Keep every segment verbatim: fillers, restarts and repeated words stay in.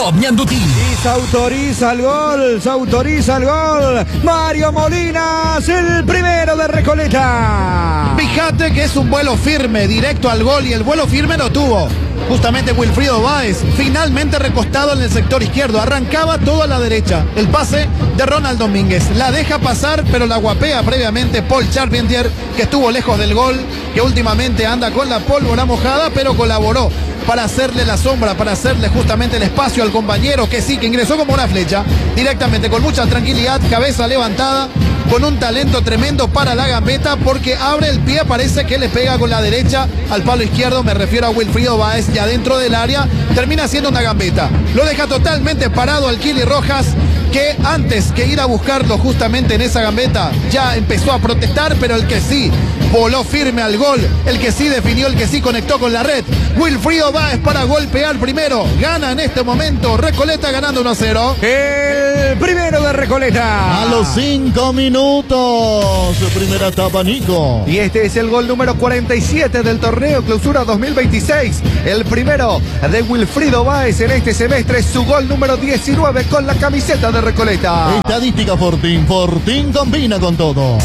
Pop Ñandutí. Y se autoriza el gol, se autoriza el gol. Mario Molinas, el primero de Recoleta. Fíjate que es un vuelo firme, directo al gol, y el vuelo firme lo tuvo justamente Wilfrido Báez, finalmente recostado en el sector izquierdo. Arrancaba todo a la derecha. El pase de Ronald Domínguez. La deja pasar, pero la guapea previamente Paul Charpentier, que estuvo lejos del gol, que últimamente anda con la pólvora mojada, pero colaboró para hacerle la sombra, para hacerle justamente el espacio al compañero, que sí, que ingresó como una flecha, directamente con mucha tranquilidad, cabeza levantada, con un talento tremendo para la gambeta, porque abre el pie, parece que le pega con la derecha al palo izquierdo, me refiero a Wilfrido Báez, ya dentro del área, termina siendo una gambeta. Lo deja totalmente parado al Kili Rojas, que antes que ir a buscarlo justamente en esa gambeta, ya empezó a protestar, pero el que sí voló firme al gol, el que sí definió, el que sí conectó con la red, Wilfrido Báez para golpear primero. Gana en este momento Recoleta, ganando uno a cero. El primero de Recoleta. A los cinco minutos, primera etapa, Nico. Y este es el gol número cuarenta y siete del torneo Clausura dos mil veintiséis. El primero de Wilfrido Báez en este semestre, su gol número diecinueve con la camiseta de Recoleta. Estadística Fortín, Fortín combina con todo.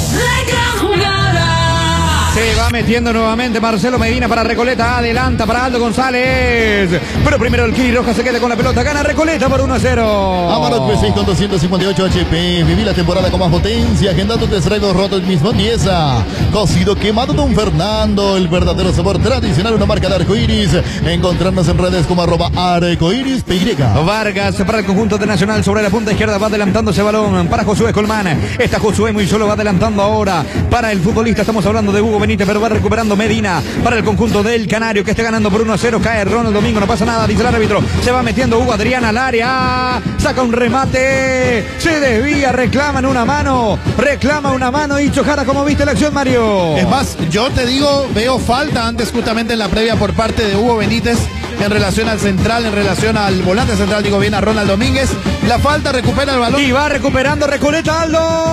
Se va metiendo nuevamente Marcelo Medina para Recoleta, adelanta para Aldo González, pero primero el Kili Rojas se queda con la pelota, gana Recoleta por uno a cero. Amarok P seis con doscientos cincuenta y ocho H P, viví la temporada con más potencia, agendando tres raidos rotos mismo pieza, cocido quemado Don Fernando, el verdadero sabor tradicional, una marca de arcoiris. Encontrarnos en redes como arroba arcoiris P Y. Vargas para el conjunto de Nacional sobre la punta izquierda, va adelantando ese balón para Josué Colmán, está Josué muy solo, va adelantando ahora para el futbolista, estamos hablando de Hugo Benítez, pero va recuperando Medina para el conjunto del Canario, que está ganando por uno a cero. Cae Ronald Domingo, no pasa nada, dice el árbitro. Se va metiendo Hugo Adrián al área, saca un remate, se desvía, reclaman una mano, reclama una mano. Y Chojara, ¿cómo viste la acción, Mario? Es más, yo te digo, veo falta antes justamente en la previa por parte de Hugo Benítez en relación al central, en relación al volante central, digo bien, a Ronald Domínguez. La falta, recupera el balón. Y va recuperando Recoleta,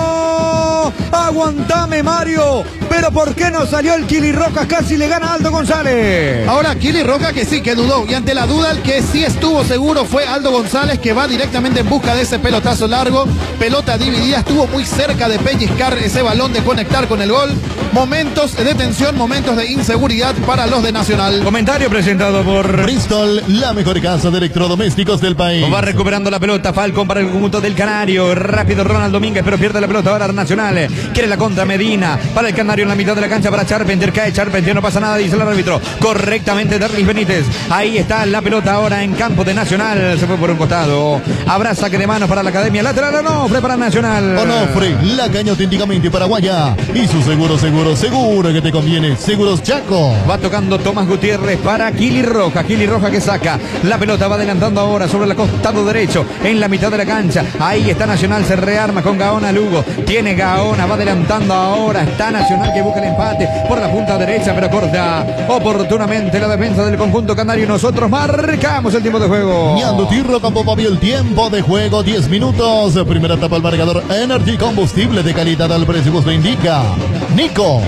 Aldo. Aguantame, Mario. Pero ¿por qué no salió el Kili Rojas? Casi le gana a Aldo González. Ahora Kili Rojas, que sí, que dudó. Y ante la duda, el que sí estuvo seguro fue Aldo González, que va directamente en busca de ese pelotazo largo. Pelota dividida, estuvo muy cerca de pellizcar ese balón, de conectar con el gol. Momentos de tensión, momentos de inseguridad para los de Nacional. Comentario presentado por Bristol, la mejor casa de electrodomésticos del país. Va recuperando la pelota Falcón para el conjunto del Canario. Rápido Ronald Domínguez, pero pierde la pelota ahora Nacional. Quiere la contra Medina para el Canario en la mitad de la cancha para Charpentier. Cae Charpentier, no pasa nada, dice el árbitro. Correctamente Darlis Benítez. Ahí está la pelota ahora en campo de Nacional. Se fue por un costado. Habrá saque de manos para la Academia. Lateral Onofre para Nacional. Onofre, la caña auténticamente paraguaya. Y su seguro, seguro, seguro que te conviene. Seguros Chaco. Va tocando Tomás Gutiérrez para Kili Rojas. Kili Rojas que saca. La pelota va adelantando ahora sobre el costado derecho. En la mitad de la cancha. Ahí está Nacional. Se rearma con Gaona Lugo. Tiene Gaona. Va adelantando ahora. Está Nacional que busca el empate por la punta derecha, pero corta oportunamente la defensa del conjunto canario. Nosotros marcamos el tiempo de juego. Ñandutí Campo Papi, el tiempo de juego diez minutos. Primera etapa, el marcador Energy, combustible de calidad al precio justo indica Nico.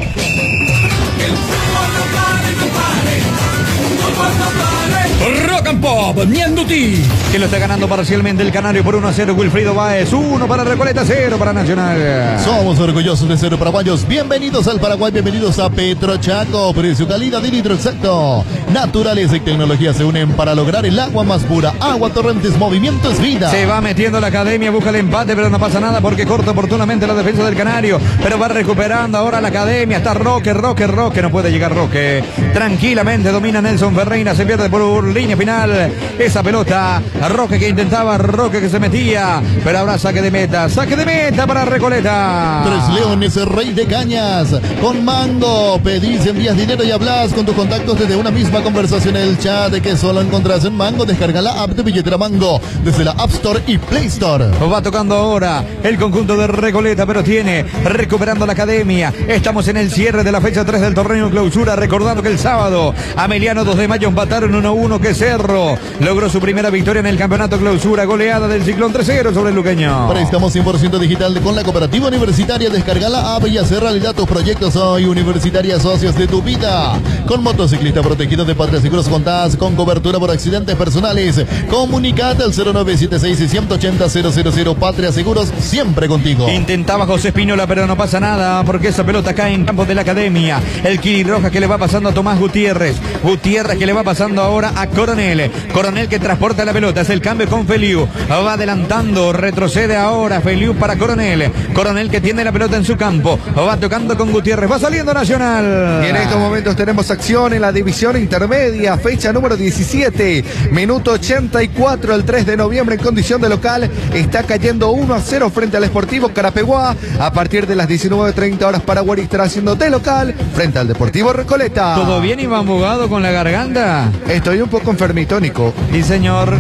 Rock and Pop Ñandutí, que lo está ganando parcialmente el Canario por uno a cero. Wilfrido Báez, uno para Recoleta, cero para Nacional. Somos orgullosos de ser paraguayos. Bienvenidos al Paraguay, bienvenidos a Petrochaco. Precio, calidad y litro exacto. Naturaleza y tecnología se unen para lograr el agua más pura. Agua Torrentes, movimiento es vida. Se va metiendo la Academia, busca el empate, pero no pasa nada porque corta oportunamente la defensa del Canario. Pero va recuperando ahora la Academia. Está Roque, Roque, Roque. No puede llegar Roque. Tranquilamente domina Nelson Ferreira. Se pierde por línea final esa pelota. Roque que intentaba, Roque que se metía, pero ahora saque de meta, saque de meta para Recoleta. Tres Leones, rey de cañas, con Mango. Pedís, envías dinero y hablas con tus contactos desde una misma conversación en el chat de que solo encontrás en Mango. Descarga la app de billetera Mango desde la App Store y Play Store. Va tocando ahora el conjunto de Recoleta, pero tiene recuperando la Academia. Estamos en el cierre de la fecha tres del torneo Clausura, recordando que el sábado Ameliano dos de mayo empataron uno a uno, que Cerro Cerro logró su primera victoria en el campeonato clausura, goleada del Ciclón tres cero sobre el Luqueño. Préstamos cien por ciento digital con la cooperativa universitaria. Descarga la app y hacer realidad tus proyectos hoy. Universitaria, socios de tu vida. Con motociclista protegido de Patria Seguros contás con cobertura por accidentes personales. Comunicate al cero nueve siete seis, uno ocho cero, cero cero cero. Patria Seguros, siempre contigo. Intentaba José Espínola, pero no pasa nada porque esa pelota cae en campo de la academia. El Kiri Rojas que le va pasando a Tomás Gutiérrez. Gutiérrez que le va pasando ahora a Coronel. Coronel que transporta la pelota. Es el cambio con Feliu. Va adelantando. Retrocede ahora Feliu para Coronel. Coronel que tiene la pelota en su campo. Va tocando con Gutiérrez. Va saliendo Nacional. Y en estos momentos tenemos acción en la división intermedia. Fecha número diecisiete. Minuto ochenta y cuatro. El tres de noviembre en condición de local. Está cayendo uno a cero frente al Sportivo Carapeguá. A partir de las diecinueve treinta horas Paraguay estará haciendo de local frente al Deportivo Recoleta. ¿Todo bien, Iván Bogado, con la garganta? Estoy un poco enfermito, Nico. Sí, señor.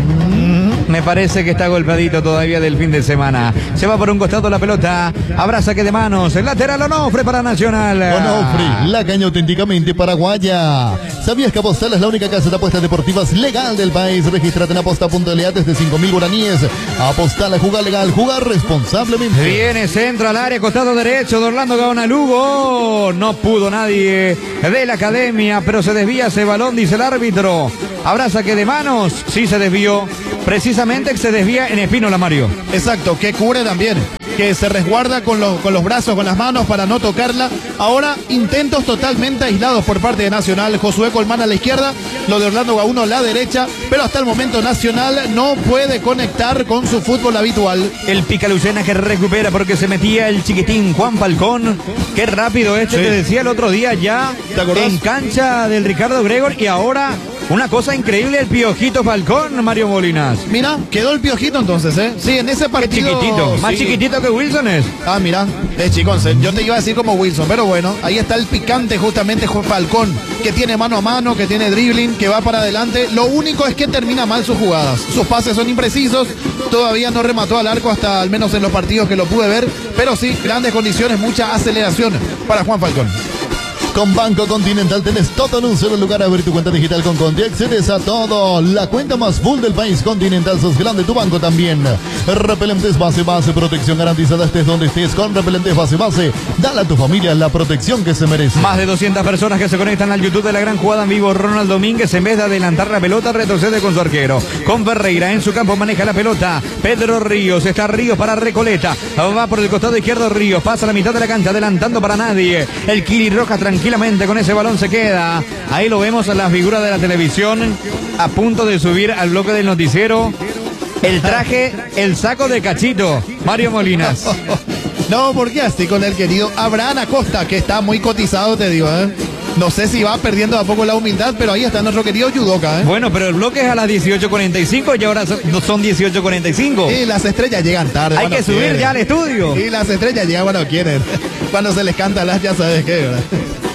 Me parece que está golpeadito todavía del fin de semana. Se va por un costado la pelota. Habrá saque de manos. El lateral Onofre para Nacional. Onofre, la caña auténticamente paraguaya. ¿Sabías que Apostal es la única casa de apuestas deportivas legal del país? Regístrate en aposta punto l a desde cinco mil guaraníes. Apostal a jugar legal, jugar responsablemente. Viene centro al área, costado derecho de Orlando Gaona Lugo. No pudo nadie de la academia, pero se desvía ese balón, dice el árbitro. ¿Habrá saque de manos? Sí, se desvió. Precisamente se desvía en Espínola, Mario. Exacto, que cubre también, que se resguarda con los, con los brazos, con las manos para no tocarla. Ahora intentos totalmente aislados por parte de Nacional. Josué Colmán a la izquierda, lo de Orlando Gauno a la derecha, pero hasta el momento Nacional no puede conectar con su fútbol habitual. El Picalucena que recupera porque se metía el chiquitín Juan Falcón. Qué rápido este, sí. Te decía el otro día ya en cancha del Ricardo Gregor, y ahora una cosa increíble, el Piojito Falcón, Mario Molinas. Mira, quedó el Piojito entonces, ¿eh? Sí, en ese partido. Qué chiquitito, más sí. chiquitito que Wilson es. Ah, mira, es chicón. Yo te iba a decir como Wilson, pero bueno, ahí está el picante justamente Falcón, que tiene mano a mano, que tiene dribbling, que va para adelante. Lo único es que termina mal sus jugadas. Sus pases son imprecisos, todavía no remató al arco hasta al menos en los partidos que lo pude ver, pero sí, grandes condiciones, mucha aceleración para Juan Falcón. Con Banco Continental tenés todo en un solo lugar. Abrir tu cuenta digital con Conti, accedes a todo. La cuenta más full del país. Continental, sos grande, tu banco también. Repelentes base, base, protección garantizada estés donde estés. Con Repelentes base, base, dale a tu familia la protección que se merece. Más de doscientas personas que se conectan al YouTube de la gran jugada en vivo. Ronald Domínguez, en vez de adelantar la pelota, retrocede con su arquero. Con Ferreira en su campo maneja la pelota. Pedro Ríos, está Ríos para Recoleta. Va por el costado izquierdo Ríos, pasa a la mitad de la cancha, adelantando para nadie. El Kiri Rojas tranquilo. Tranquilamente con ese balón se queda. Ahí lo vemos en la figura de la televisión, a punto de subir al bloque del noticiero. El traje, el saco de Cachito, Mario Molinas. No, porque así con el querido Abraham Acosta, que está muy cotizado, te digo, ¿eh? No sé si va perdiendo a poco la humildad, pero ahí está nuestro querido Yudoka, ¿eh? Bueno, pero el bloque es a las dieciocho cuarenta y cinco y ahora son dieciocho cuarenta y cinco. Y las estrellas llegan tarde. Hay que subir quieren. Ya al estudio. Y las estrellas llegan cuando quieren. Cuando se les canta las, ya sabes qué, ¿verdad?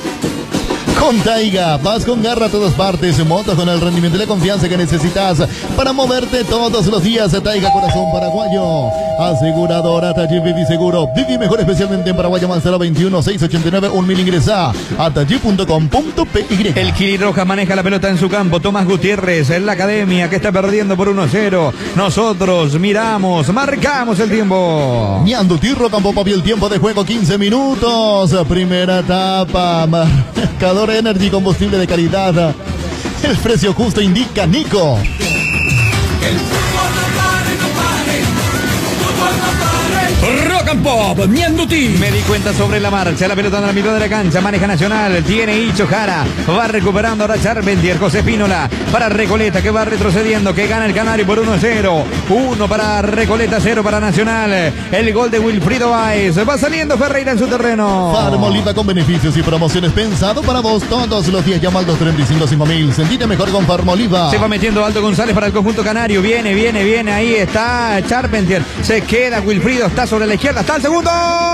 Con Taiga, vas con garra a todas partes, motos con el rendimiento y la confianza que necesitas para moverte todos los días. Taiga, corazón paraguayo, aseguradora Taller Vivi Seguro. Vivi mejor, especialmente en Paraguay. Llama al cero veintiuno, seiscientos ochenta y nueve, un mil. Ingresa a taller punto com punto p y. El Kiri Roja maneja la pelota en su campo. Tomás Gutiérrez en la academia que está perdiendo por uno a cero. Nosotros miramos, marcamos el tiempo. Miando Tirro, Campo Papi, el tiempo de juego quince minutos. Primera etapa. Marcador Energy, combustible de calidad. El precio justo indica Nico. El fútbol no pare, no pare. Fútbol no pare. Rock and Pop, Mianduti. Me di cuenta sobre la marcha. La pelota en la mitad de la cancha. Maneja Nacional. Tiene Icho Jara. Va recuperando ahora Charpentier. José Espínola para Recoleta, que va retrocediendo. Que gana el Canario por uno a cero. uno para Recoleta, cero para Nacional. El gol de Wilfrido Báez. Va saliendo Ferreira en su terreno. Farmoliva con beneficios y promociones pensado para vos todos los días. Llama al dos treinta y cinco, cinco mil. Sentite mejor con Farmoliva. Se va metiendo Aldo González para el conjunto canario. Viene, viene, viene. Ahí está Charpentier. Se queda Wilfrido. Está sobre la izquierda. Está el segundo.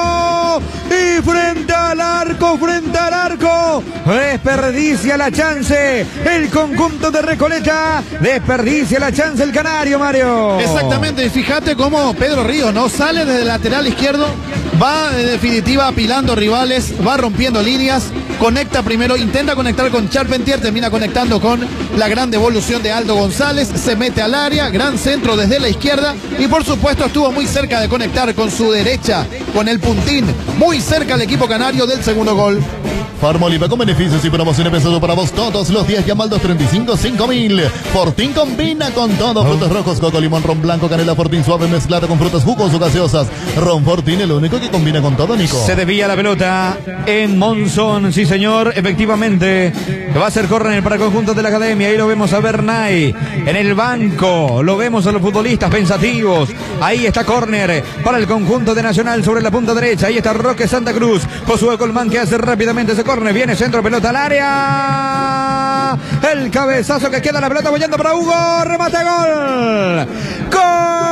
Y frente al arco, frente al arco. Desperdicia la chance el conjunto de Recoleta. Desperdicia la chance el canario, Mario. Exactamente. Fíjate cómo Pedro Ríos no sale desde el lateral izquierdo. Va en definitiva apilando rivales. Va rompiendo líneas. conecta primero, intenta conectar con Charpentier, termina conectando con la gran devolución de Aldo González, se mete al área, gran centro desde la izquierda y por supuesto estuvo muy cerca de conectar con su derecha, con el puntín, muy cerca el equipo canario del segundo gol. Farmoliva con beneficios y promociones pensado para vos todos los días. Llama al dos treinta y cinco, cinco mil. Fortín combina con todo. Frutos rojos, coco, limón, ron blanco, canela, Fortín suave mezclado con frutas jugos o gaseosas. Ron Fortín, el único que combina con todo, Nico. Se desvía la pelota en Monzón, sí señor, efectivamente. Va a ser córner para el conjunto de la academia. Ahí lo vemos a Bernay en el banco. Lo vemos a los futbolistas pensativos. Ahí está córner para el conjunto de Nacional sobre la punta derecha. Ahí está Roque Santa Cruz. Josué Colmán que hace rápidamente ese córner. Viene centro, pelota al área. El cabezazo que queda, la pelota bollando para Hugo. Remate, gol. ¡Gol!